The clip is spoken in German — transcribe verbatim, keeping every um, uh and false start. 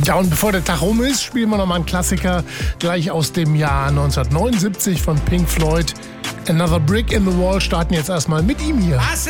Ja, und bevor der Tag rum ist, spielen wir nochmal einen Klassiker gleich aus dem Jahr neunzehnhundertneunundsiebzig von Pink Floyd. Another Brick in the Wall starten jetzt erstmal mit ihm hier.